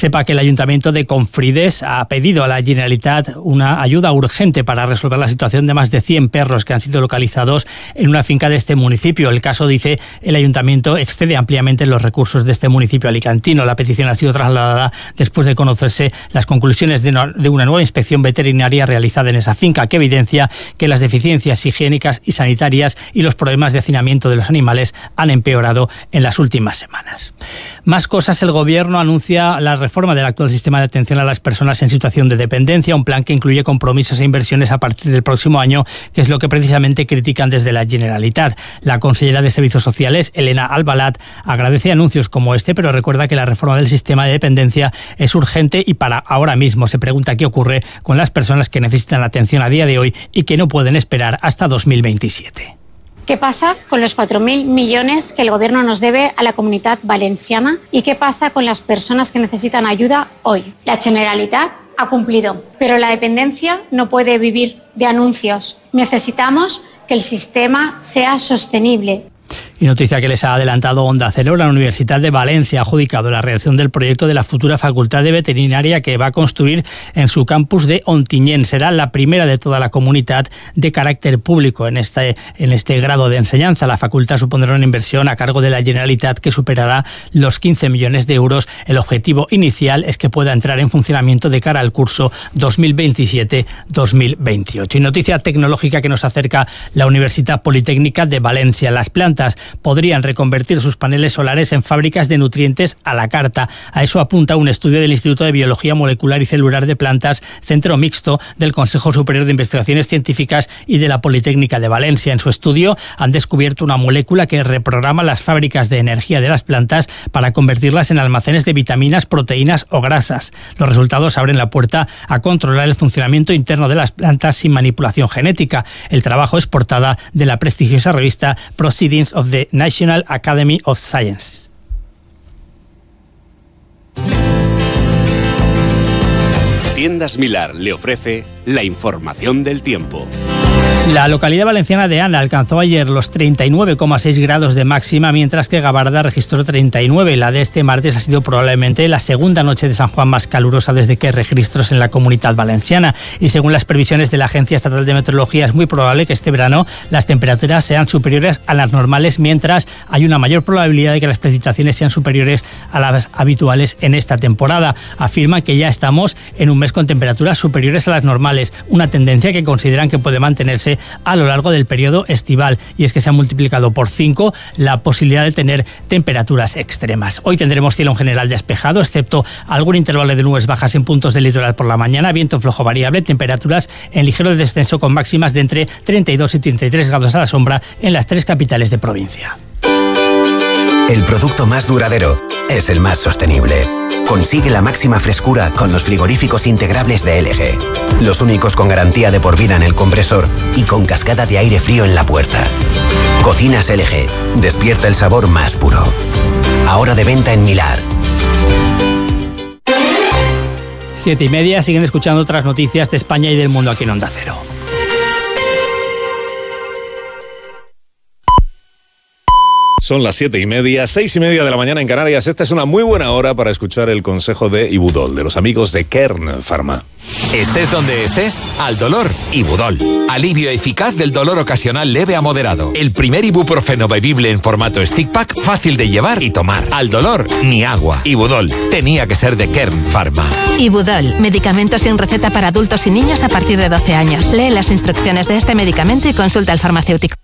sepa que el Ayuntamiento de Confrides ha pedido a la Generalitat una ayuda urgente para resolver la situación de más de 100 perros que han sido localizados en una finca de este municipio. El caso, dice el Ayuntamiento, excede ampliamente los recursos de este municipio alicantino. La petición ha sido trasladada después de conocerse las conclusiones de una nueva inspección veterinaria realizada en esa finca, que evidencia que las deficiencias higiénicas y sanitarias y los problemas de hacinamiento de los animales han empeorado en las últimas semanas. Más cosas. El Gobierno anuncia la reforma del actual sistema de atención a las personas en situación de dependencia, un plan que incluye compromisos e inversiones a partir del próximo año, que es lo que precisamente critican desde la Generalitat. La consellera de Servicios Sociales, Elena Albalat, agradece anuncios como este, pero recuerda que la reforma del sistema de dependencia es urgente y para ahora mismo. Se pregunta qué ocurre con las personas que necesitan atención a día de hoy y que no pueden esperar hasta 2027. ¿Qué pasa con los 4.000 millones que el Gobierno nos debe a la Comunitat Valenciana? ¿Y qué pasa con las personas que necesitan ayuda hoy? La Generalitat ha cumplido, pero la dependencia no puede vivir de anuncios. Necesitamos que el sistema sea sostenible. Y noticia que les ha adelantado Onda Cero: la Universidad de Valencia ha adjudicado la redacción del proyecto de la futura Facultad de Veterinaria que va a construir en su campus de Ontinyent. Será la primera de toda la comunidad de carácter público en este grado de enseñanza. La facultad supondrá una inversión a cargo de la Generalitat que superará los 15 millones de euros. El objetivo inicial es que pueda entrar en funcionamiento de cara al curso 2027-2028. Y noticia tecnológica que nos acerca la Universidad Politécnica de Valencia. Las plantas podrían reconvertir sus paneles solares en fábricas de nutrientes a la carta. A eso apunta un estudio del Instituto de Biología Molecular y Celular de Plantas, Centro Mixto del Consejo Superior de Investigaciones Científicas y de la Politécnica de Valencia. En su estudio han descubierto una molécula que reprograma las fábricas de energía de las plantas para convertirlas en almacenes de vitaminas, proteínas o grasas. Los resultados abren la puerta a controlar el funcionamiento interno de las plantas sin manipulación genética. El trabajo es portada de la prestigiosa revista Proceedings of the National Academy of Sciences. Tiendas Milar le ofrece la información del tiempo. La localidad valenciana de Anna alcanzó ayer los 39,6 grados de máxima, mientras que Gabarda registró 39. La de este martes ha sido probablemente la segunda noche de San Juan más calurosa desde que hay registros en la Comunidad Valenciana. Y según las previsiones de la Agencia Estatal de Meteorología, es muy probable que este verano las temperaturas sean superiores a las normales, mientras hay una mayor probabilidad de que las precipitaciones sean superiores a las habituales en esta temporada. Afirma que ya estamos en un mes con temperaturas superiores a las normales, una tendencia que consideran que puede mantenerse a lo largo del periodo estival, y es que se ha multiplicado por 5 la posibilidad de tener temperaturas extremas. Hoy tendremos cielo en general despejado, excepto algún intervalo de nubes bajas en puntos del litoral por la mañana, viento flojo variable, temperaturas en ligero descenso con máximas de entre 32 y 33 grados a la sombra en las 3 capitales de provincia. El producto más duradero es el más sostenible. Consigue la máxima frescura con los frigoríficos integrables de LG. Los únicos con garantía de por vida en el compresor y con cascada de aire frío en la puerta. Cocinas LG. Despierta el sabor más puro. Ahora de venta en Milar. 7:30, siguen escuchando otras noticias de España y del mundo aquí en Onda Cero. Son las 7:30, 6:30 de la mañana en Canarias. Esta es una muy buena hora para escuchar el consejo de Ibudol, de los amigos de Kern Pharma. Estés donde estés, al dolor, Ibudol. Alivio eficaz del dolor ocasional leve a moderado. El primer ibuprofeno bebible en formato stick pack, fácil de llevar y tomar. Al dolor, ni agua. Ibudol, tenía que ser de Kern Pharma. Ibudol, medicamento sin receta para adultos y niños a partir de 12 años. Lee las instrucciones de este medicamento y consulta al farmacéutico.